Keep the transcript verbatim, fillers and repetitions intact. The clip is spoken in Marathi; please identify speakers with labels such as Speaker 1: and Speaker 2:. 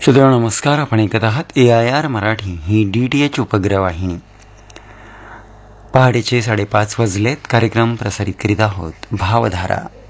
Speaker 1: श्रोते नमस्कार. आपण ऐकत आहात ए I R Marathi he D T H उपग्रहवाहिनी. पहाटेचे साडेपाच वाजलेत. कार्यक्रम प्रसारित करीत आहोत भावधारा.